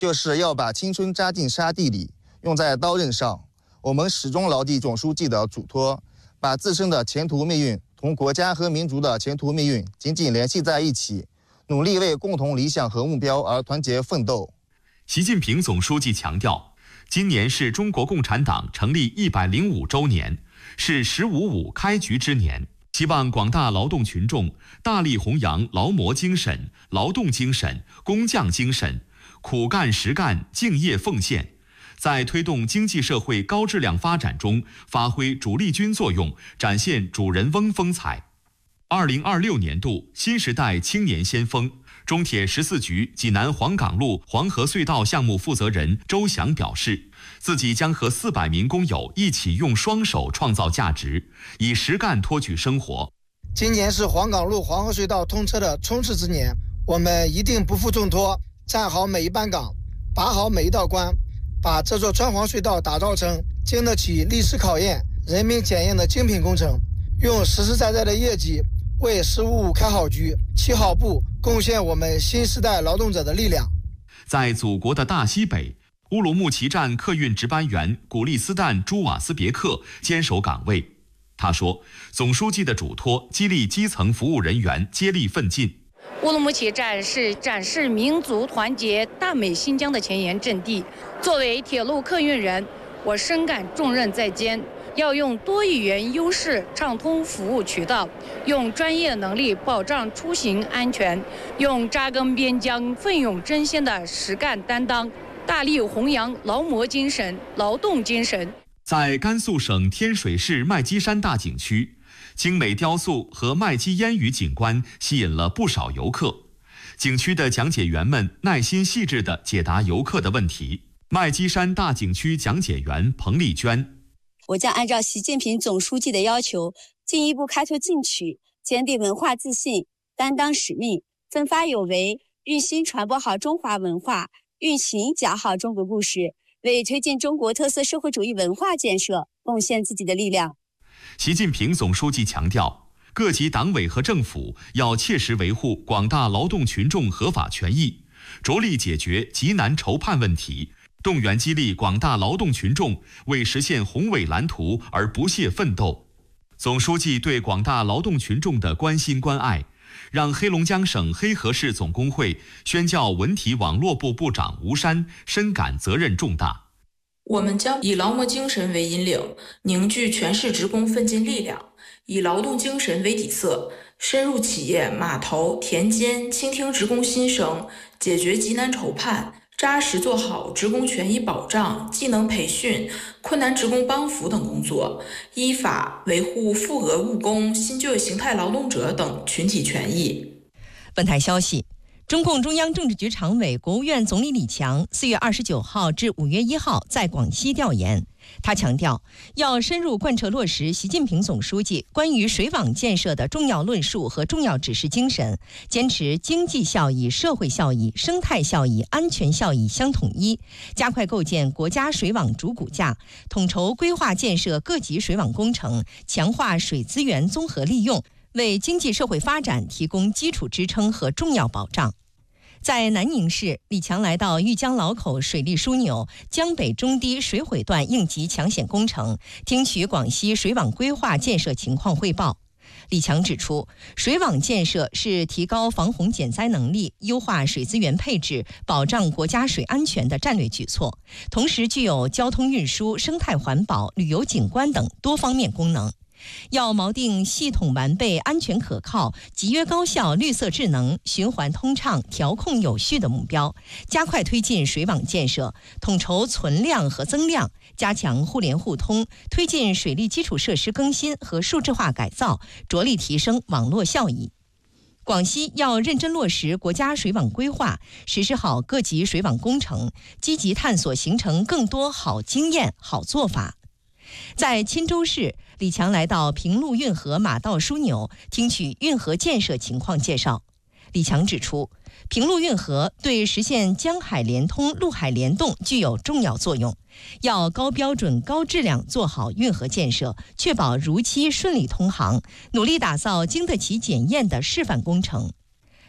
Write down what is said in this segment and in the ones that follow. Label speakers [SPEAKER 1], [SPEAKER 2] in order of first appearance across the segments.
[SPEAKER 1] 就是要把青春扎进沙地里，用在刀刃上。我们始终牢记总书记的嘱托，把自身的前途命运同国家和民族的前途命运紧紧联系在一起，努力为共同理想和目标而团结奋斗。
[SPEAKER 2] 习近平总书记强调，今年是中国共产党成立105周年，是“15.5”开局之年，希望广大劳动群众大力弘扬劳模精神、劳动精神、工匠精神，苦干实干、敬业奉献，在推动经济社会高质量发展中发挥主力军作用，展现主人翁风采。2026年度新时代青年先锋，中铁14局济南黄岗路黄河隧道项目负责人周翔表示，自己将和400名工友一起用双手创造价值，以实干托举生活。
[SPEAKER 3] 今年是黄岗路黄河隧道通车的冲刺之年，我们一定不负重托，站好每一班岗，把好每一道关，把这座川黄隧道打造成经得起历史考验、人民检验的精品工程，用实实在在的业绩为“15.5”开好局、起好步，贡献我们新时代劳动者的力量。
[SPEAKER 2] 在祖国的大西北，乌鲁木齐站客运值班员古利斯坦·朱瓦斯别克坚守岗位。他说，总书记的嘱托激励基层服务人员接力奋进。
[SPEAKER 4] 乌鲁木齐站是展示民族团结大美新疆的前沿阵地。作为铁路客运人，我深感重任在肩，要用多语言优势畅通服务渠道，用专业能力保障出行安全，用扎根边疆、奋勇争先的实干担当，大力弘扬劳模精神、劳动精神。
[SPEAKER 2] 在甘肃省天水市麦积山大景区，精美雕塑和麦积烟雨景观吸引了不少游客。景区的讲解员们耐心细致地解答游客的问题。麦积山大景区讲解员彭丽娟：
[SPEAKER 5] 我将按照习近平总书记的要求，进一步开拓进取，坚定文化自信，担当使命，奋发有为，用心传播好中华文化，用情讲好中国故事，为推进中国特色社会主义文化建设贡献自己的力量。
[SPEAKER 2] 习近平总书记强调，各级党委和政府要切实维护广大劳动群众合法权益，着力解决急难愁盼问题，动员激励广大劳动群众为实现宏伟蓝图而不懈奋斗。总书记对广大劳动群众的关心关爱，让黑龙江省黑河市总工会宣教文体网络部部长吴山深感责任重大。
[SPEAKER 6] 我们将以劳模精神为引领，凝聚全市职工奋进力量，以劳动精神为底色，深入企业、码头、田间，倾听职工心声，解决急难愁盼，扎实做好职工权益保障、技能培训、困难职工帮扶等工作，依法维护复额务工、新就业形态劳动者等群体权益。
[SPEAKER 7] 本台消息，中共中央政治局常委、国务院总理李强4月29号至5月1号在广西调研。他强调，要深入贯彻落实习近平总书记关于水网建设的重要论述和重要指示精神，坚持经济效益、社会效益、生态效益、安全效益相统一，加快构建国家水网主骨架，统筹规划建设各级水网工程，强化水资源综合利用，为经济社会发展提供基础支撑和重要保障。在南宁市，李强来到豫江老口水利枢纽江北中堤水毁段应急抢险工程，听取广西水网规划建设情况汇报。李强指出，水网建设是提高防洪减灾能力、优化水资源配置、保障国家水安全的战略举措，同时具有交通运输、生态环保、旅游景观等多方面功能。要锚定系统完备、安全可靠、集约高效、绿色智能、循环通畅、调控有序的目标，加快推进水网建设，统筹存量和增量，加强互联互通，推进水利基础设施更新和数字化改造，着力提升网络效益。广西要认真落实国家水网规划，实施好各级水网工程，积极探索形成更多好经验、好做法。在钦州市，李强来到平陆运河马道枢纽，听取运河建设情况介绍。李强指出，平陆运河对实现江海联通、陆海联动具有重要作用，要高标准、高质量做好运河建设，确保如期顺利通航，努力打造经得起检验的示范工程。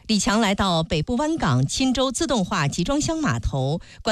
[SPEAKER 7] 李强来到北部湾港钦州自动化集装箱码头。